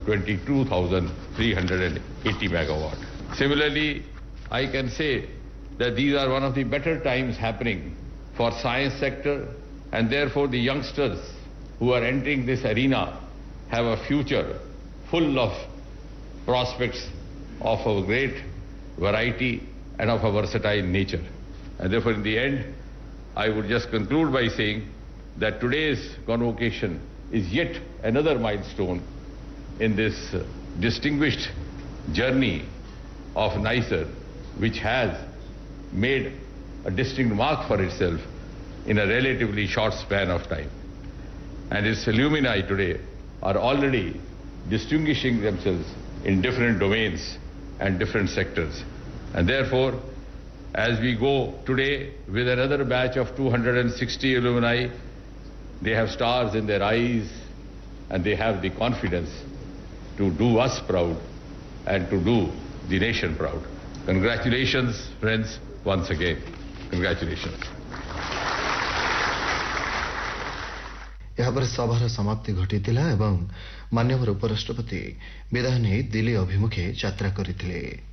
22,380 megawatt. Similarly, I can say that these are one of the better times happening for science sector, and therefore the youngsters who are entering this arena have a future full of prospects of a great variety and of a versatile nature. And therefore, in the end, I would just conclude by saying that today's convocation is yet another milestone in this distinguished journey of NISER, which has made a distinct mark for itself in a relatively short span of time. And its alumni today are already distinguishing themselves in different domains and different sectors. And therefore, as we go today with another batch of 260 alumni, they have stars in their eyes and they have the confidence to do us proud and to do the nation proud. Congratulations, friends, once again. Congratulations. यहाँ सभार समाप्ति घटी माननीय उपराष्ट्रपति विदाय नहीं दिल्ली अभिमुखे यात्रा करथिले।